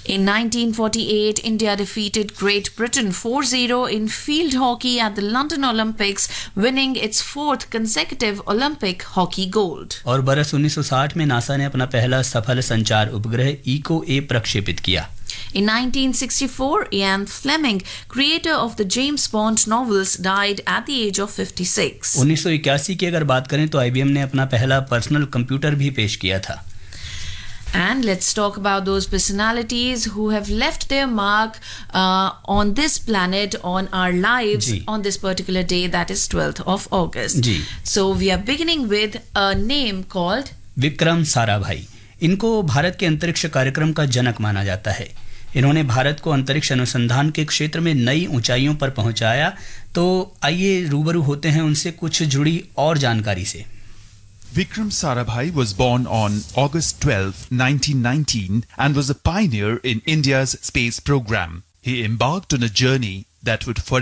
In 1948, India defeated Great Britain 4-0 in field hockey at the London Olympics, winning its fourth consecutive Olympic hockey gold. और बरस 1960 में NASA ने अपना पहला सफल संचार उपग्रह इको-ए प्रक्षेपित किया. In 1964, Ian Fleming, creator of the James Bond novels, died at the age of 56. 1981 की अगर बात करें तो IBM ने अपना पहला पर्सनल कंप्यूटर भी पेश किया था. And let's talk about those personalities who have left their mark on this planet, on our lives, on this particular day, that is 12th of August. So we are beginning with a name called Vikram Sarabhai. इनको भारत के अंतरिक्ष कार्यक्रम का जनक माना जाता है. इन्होंने भारत को अंतरिक्ष अनुसंधान के क्षेत्र में नई ऊंचाइयों पर पहुंचाया. तो आइए रूबरू होते हैं उनसे कुछ जुड़ी और जानकारी से. Vikram Sarabhai was born on August 12, 1919 and was a pioneer in India's space program. He embarked on a journey that would forever